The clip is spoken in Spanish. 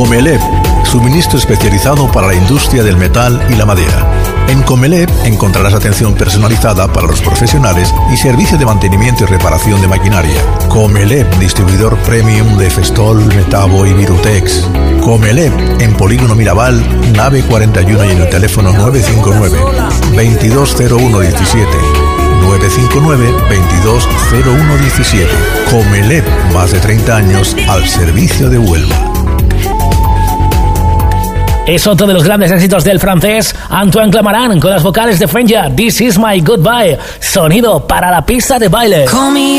Comelep, suministro especializado para la industria del metal y la madera. En Comelep encontrarás atención personalizada para los profesionales y servicio de mantenimiento y reparación de maquinaria. Comelep, distribuidor premium de Festol, Metabo y Virutex. Comelep, en Polígono Mirabal, nave 41 y en el teléfono 959-220117. 959-220117. Comelep, más de 30 años al servicio de Huelva. Es otro de los grandes éxitos del francés Antoine Clamaran con las vocales de Frenja. This is my goodbye. Sonido para la pista de baile.